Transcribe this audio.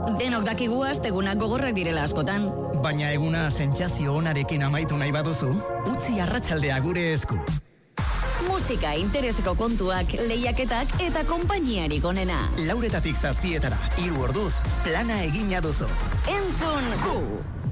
Denok dakigu astegunak gogorrak direla askotan. Baina eguna sentsazio onarekin amaitu nahi baduzu, utzi arratsaldea gure esku. Musika, intereseko kontuak, lehiaketak eta konpainiarik onena. 4:00 7:00, 3 orduz, plana egina duzu. Entzun gu!